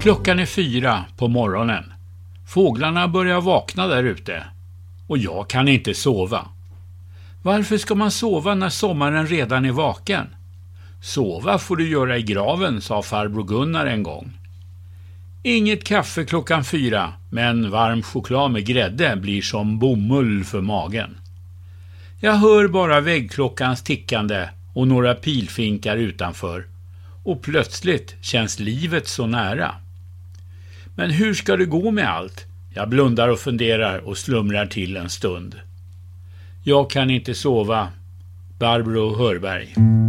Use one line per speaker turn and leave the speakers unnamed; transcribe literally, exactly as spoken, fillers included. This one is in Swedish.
Klockan är fyra på morgonen. Fåglarna börjar vakna där ute. Och jag kan inte sova. Varför ska man sova när sommaren redan är vaken? Sova får du göra i graven, sa farbror Gunnar en gång. Inget kaffe klockan fyra, men varm choklad med grädde blir som bomull för magen. Jag hör bara väggklockans tickande och några pilfinkar utanför. Och plötsligt känns livet så nära. Men hur ska det gå med allt? Jag blundar och funderar och slumrar till en stund. Jag kan inte sova. Barbro Hörberg.